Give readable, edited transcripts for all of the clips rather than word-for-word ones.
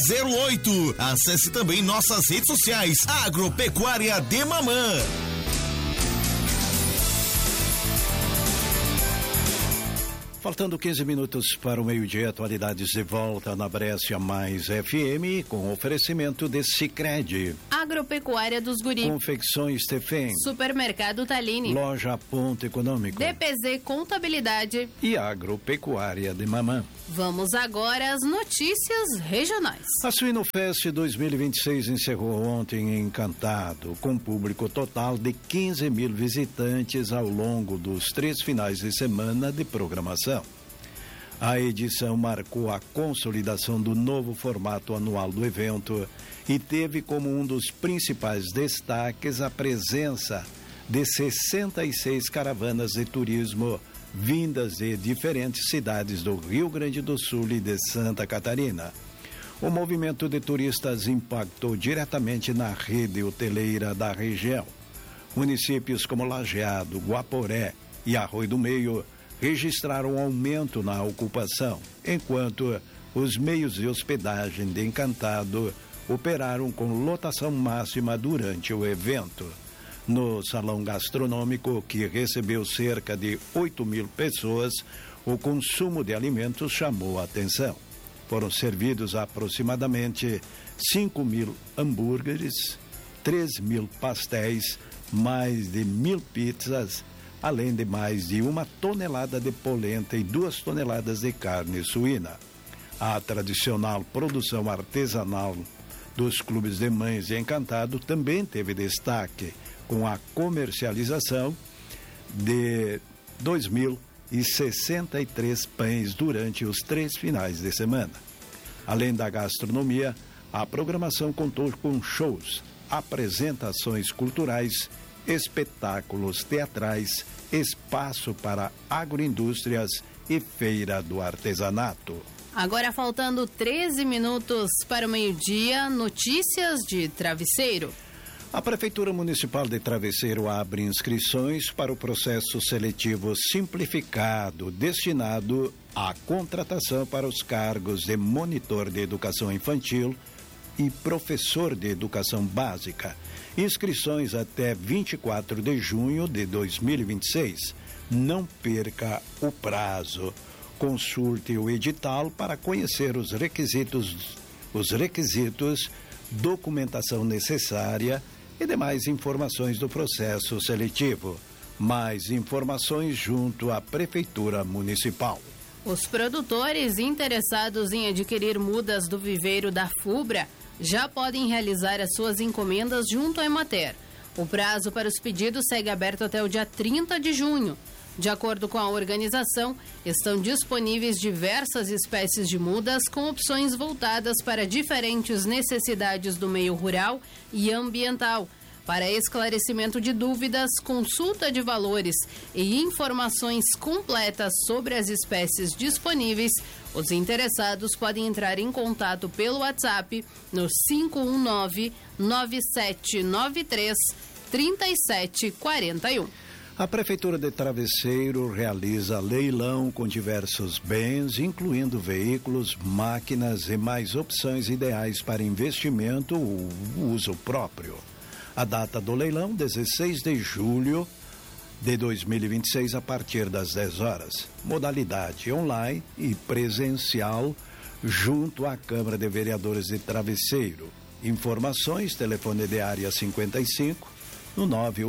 08. Acesse também nossas redes sociais. Agropecuária de Mamã. Faltando 15 minutos para o meio-dia, atualidades de volta na Brescia Mais FM, com oferecimento de Sicredi. Agropecuária dos Guri. Confecções Tefem. Supermercado Talini. Loja Ponto Econômico. DPZ Contabilidade. E Agropecuária de Mamã. Vamos agora às notícias regionais. A Suinofest 2026 encerrou ontem em Encantado, com público total de 15 mil visitantes ao longo dos 3 finais de semana de programação. A edição marcou a consolidação do novo formato anual do evento e teve como um dos principais destaques a presença de 66 caravanas de turismo vindas de diferentes cidades do Rio Grande do Sul e de Santa Catarina. O movimento de turistas impactou diretamente na rede hoteleira da região. Municípios como Lajeado, Guaporé e Arroio do Meio registraram aumento na ocupação, enquanto os meios de hospedagem de Encantado operaram com lotação máxima durante o evento. No salão gastronômico, que recebeu cerca de 8 mil pessoas, o consumo de alimentos chamou a atenção. Foram servidos aproximadamente 5 mil hambúrgueres, 3 mil pastéis, mais de 1.000 pizzas, além de mais de 1 tonelada de polenta e 2 toneladas de carne suína. A tradicional produção artesanal dos clubes de mães de Encantado também teve destaque, com a comercialização de 2.063 pães durante os 3 finais de semana. Além da gastronomia, a programação contou com shows, apresentações culturais, espetáculos teatrais, espaço para agroindústrias e feira do artesanato. Agora, faltando 13 minutos para o meio-dia, notícias de Travesseiro. A Prefeitura Municipal de Travesseiro abre inscrições para o processo seletivo simplificado destinado à contratação para os cargos de monitor de educação infantil e professor de educação básica. Inscrições até 24 de junho de 2026. Não perca o prazo. Consulte o edital para conhecer os requisitos, documentação necessária e demais informações do processo seletivo. Mais informações junto à Prefeitura Municipal. Os produtores interessados em adquirir mudas do viveiro da FUBRA já podem realizar as suas encomendas junto à Emater. O prazo para os pedidos segue aberto até o dia 30 de junho. De acordo com a organização, estão disponíveis diversas espécies de mudas com opções voltadas para diferentes necessidades do meio rural e ambiental. Para esclarecimento de dúvidas, consulta de valores e informações completas sobre as espécies disponíveis, os interessados podem entrar em contato pelo WhatsApp no 519-9793-3741. A Prefeitura de Travesseiro realiza leilão com diversos bens, incluindo veículos, máquinas e mais opções ideais para investimento ou uso próprio. A data do leilão, 16 de julho de 2026, a partir das 10 horas. Modalidade online e presencial junto à Câmara de Vereadores de Travesseiro. Informações, telefone de área 55, no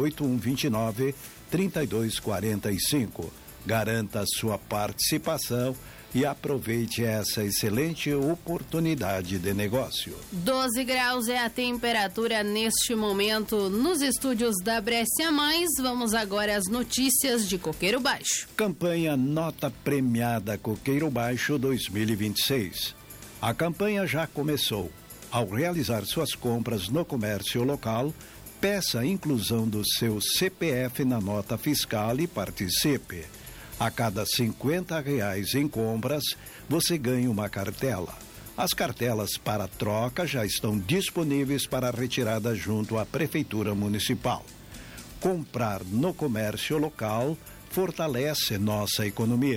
98129-3245. Garanta sua participação e aproveite essa excelente oportunidade de negócio. 12 graus é a temperatura neste momento nos estúdios da Brescia Mais. Vamos agora às notícias de Coqueiro Baixo. Campanha Nota Premiada Coqueiro Baixo 2026. A campanha já começou. Ao realizar suas compras no comércio local, peça a inclusão do seu CPF na nota fiscal e participe. A cada R$50 em compras, você ganha uma cartela. As cartelas para troca já estão disponíveis para retirada junto à Prefeitura Municipal. Comprar no comércio local fortalece nossa economia.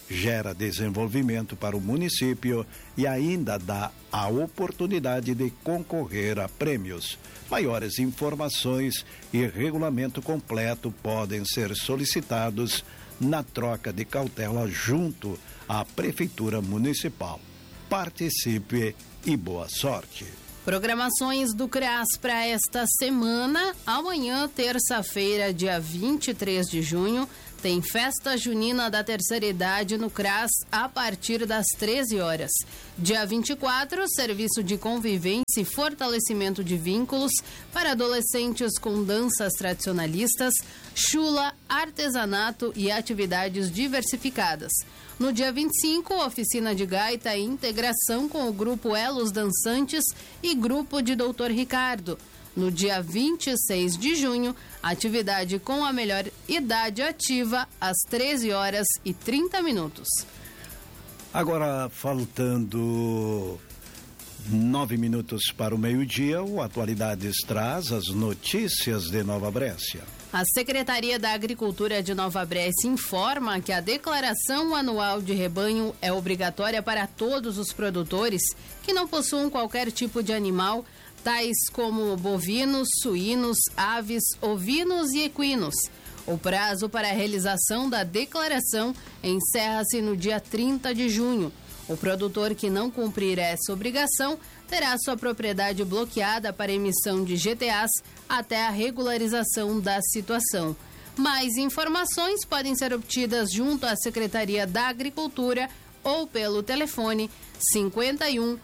gera desenvolvimento para o município e ainda dá a oportunidade de concorrer a prêmios. Maiores informações e regulamento completo podem ser solicitados na troca de cautela junto à Prefeitura Municipal. Participe e boa sorte. Programações do CRAS para esta semana. Amanhã, terça-feira, dia 23 de junho, tem festa junina da terceira idade no CRAS a partir das 13 horas. Dia 24, serviço de convivência e fortalecimento de vínculos para adolescentes com danças tradicionalistas, chula, artesanato e atividades diversificadas. No dia 25, oficina de gaita e integração com o grupo Elos Dançantes e grupo de Dr. Ricardo. No dia 26 de junho, atividade com a melhor idade ativa às 13 horas e 30 minutos. Agora, faltando 9 minutos para o meio-dia, o Atualidades traz as notícias de Nova Brécia. A Secretaria da Agricultura de Nova Brécia informa que a declaração anual de rebanho é obrigatória para todos os produtores que não possuam qualquer tipo de animal, tais como bovinos, suínos, aves, ovinos e equinos. O prazo para a realização da declaração encerra-se no dia 30 de junho. O produtor que não cumprir essa obrigação terá sua propriedade bloqueada para emissão de GTAs até a regularização da situação. Mais informações podem ser obtidas junto à Secretaria da Agricultura ou pelo telefone 51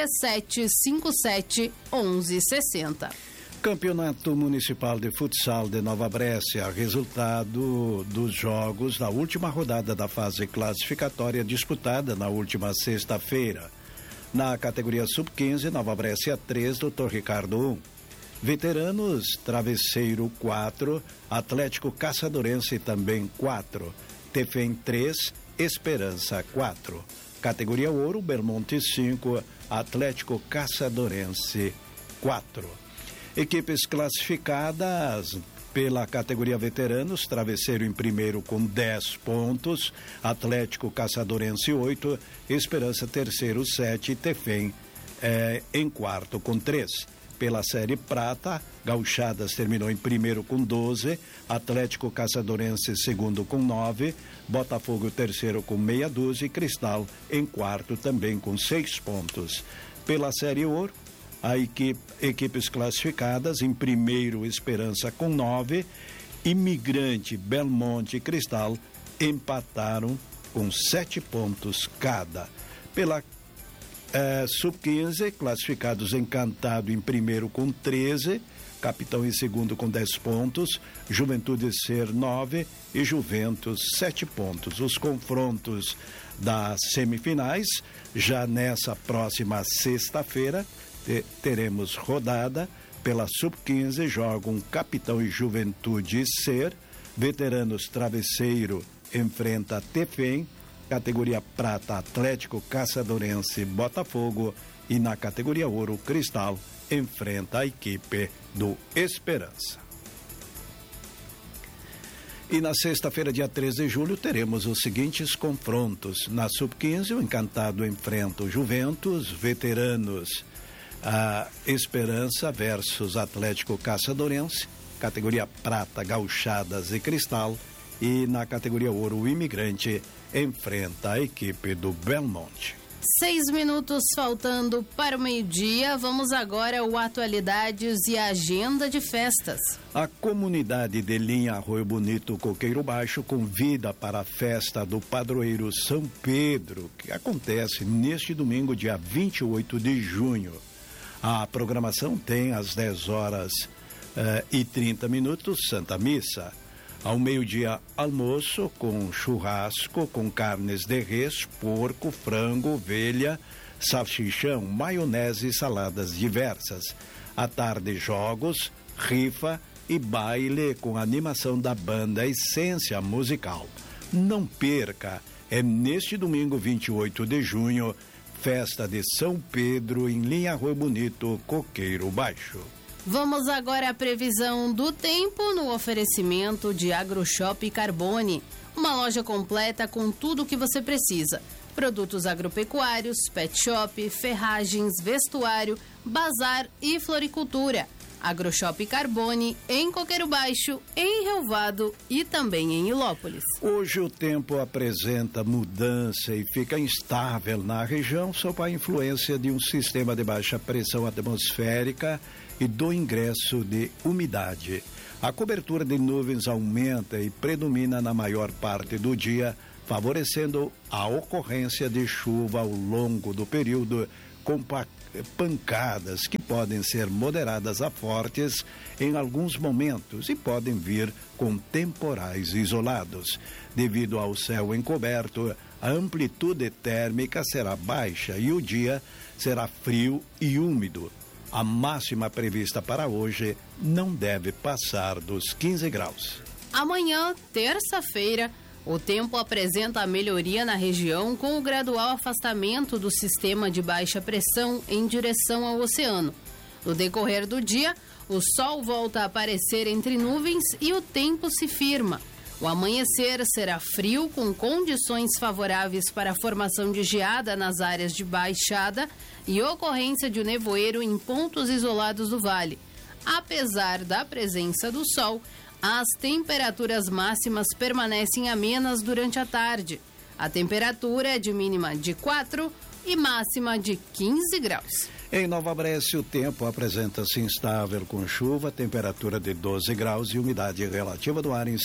3757 1160. Campeonato Municipal de Futsal de Nova Brécia, resultado dos jogos da última rodada da fase classificatória disputada na última sexta-feira. Na categoria Sub-15, Nova Brécia 3, Dr. Ricardo 1. Veteranos, Travesseiro 4, Atlético Caçadorense também 4. Tefém 3, Esperança 4. Categoria Ouro, Belmonte 5, Atlético Caçadorense 4. Equipes classificadas pela categoria Veteranos, Travesseiro em primeiro com 10 pontos, Atlético Caçadorense 8, Esperança terceiro 7 e Tefém em quarto com 3. Pela Série Prata, Gauchadas terminou em primeiro com 12, Atlético Caçadorense segundo com 9, Botafogo terceiro com meia dúzia e Cristal em quarto também com 6 pontos. Pela Série Ouro, equipes classificadas em primeiro Esperança com 9, Imigrante, Belmonte e Cristal empataram com 7 pontos cada. Pela Sub-15, classificados Encantado em primeiro com 13, Capitão em segundo com 10 pontos, Juventude Ser 9 e Juventus 7 pontos. Os confrontos das semifinais, já nessa próxima sexta-feira, teremos rodada. Pela Sub-15 jogam Capitão e Juventude Ser, Veteranos Travesseiro enfrenta Tefém, categoria Prata Atlético Caçadorense Botafogo e na categoria Ouro Cristal enfrenta a equipe do Esperança. E na sexta-feira, dia 13 de julho, teremos os seguintes confrontos. Na Sub-15, o Encantado enfrenta o Juventus, Veteranos a Esperança versus Atlético Caçadorense, categoria Prata, Gauchadas e Cristal, e na categoria Ouro, o Imigrante enfrenta a equipe do Belmonte. 6 minutos faltando para o meio-dia. Vamos agora ao Atualidades e a agenda de festas. A comunidade de Linha Arroio Bonito Coqueiro Baixo convida para a festa do padroeiro São Pedro, que acontece neste domingo, dia 28 de junho. A programação tem às 10 horas e 30 minutos Santa Missa. Ao meio-dia, almoço com churrasco, com carnes de res, porco, frango, ovelha, salsichão, maionese e saladas diversas. À tarde, jogos, rifa e baile com animação da banda Essência Musical. Não perca, é neste domingo 28 de junho, festa de São Pedro em Linha Arroio Bonito, Coqueiro Baixo. Vamos agora à previsão do tempo no oferecimento de AgroShop Carbone, uma loja completa com tudo o que você precisa. Produtos agropecuários, pet shop, ferragens, vestuário, bazar e floricultura. AgroShop Carbone em Coqueiro Baixo, em Rio Vado e também em Ilópolis. Hoje o tempo apresenta mudança e fica instável na região sob a influência de um sistema de baixa pressão atmosférica e do ingresso de umidade. A cobertura de nuvens aumenta e predomina na maior parte do dia, favorecendo a ocorrência de chuva ao longo do período, com pancadas que podem ser moderadas a fortes em alguns momentos e podem vir com temporais isolados. Devido ao céu encoberto, a amplitude térmica será baixa e o dia será frio e úmido. A máxima prevista para hoje não deve passar dos 15 graus. Amanhã, terça-feira, o tempo apresenta a melhoria na região com o gradual afastamento do sistema de baixa pressão em direção ao oceano. No decorrer do dia, o sol volta a aparecer entre nuvens e o tempo se firma. O amanhecer será frio, com condições favoráveis para a formação de geada nas áreas de baixada e ocorrência de nevoeiro em pontos isolados do vale. Apesar da presença do sol, as temperaturas máximas permanecem amenas durante a tarde. A temperatura é de mínima de 4 e máxima de 15 graus. Em Nova Brécia, o tempo apresenta-se instável com chuva, temperatura de 12 graus e umidade relativa do ar em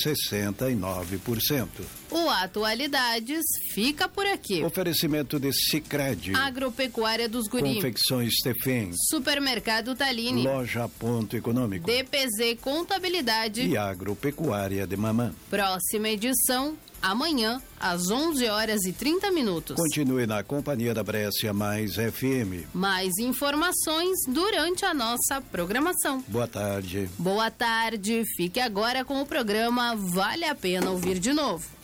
69%. O Atualidades fica por aqui. Oferecimento de Sicredi, Agropecuária dos Guri, Confecções Stefan, Supermercado Taline, Loja Ponto Econômico, DPZ Contabilidade e Agropecuária de Mamã. Próxima edição, amanhã, às 11h30. Continue na companhia da Brécia Mais FM. Mais informações durante a nossa programação. Boa tarde. Boa tarde. Fique agora com o programa Vale a Pena Ouvir de Novo.